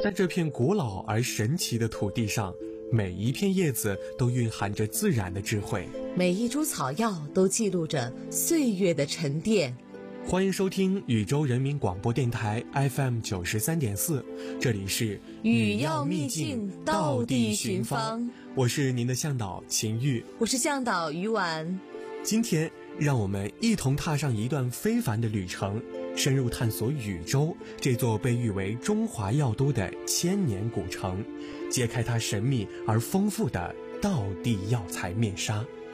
在这片古老而神奇的土地上，每一片叶子都蕴含着自然的智慧， 每一株草药都记录着岁月的沉淀。 欢迎收听宇宙人民广播电台 FM 93.4，这里是语要秘境，道地寻芳。 我是您的向导秦玉， 我是向导于婉。 今天让我们一同踏上一段非凡的旅程，深入探索禹州这座被誉为中华药都的千年古城，揭开它神秘而丰富的道地药材面纱。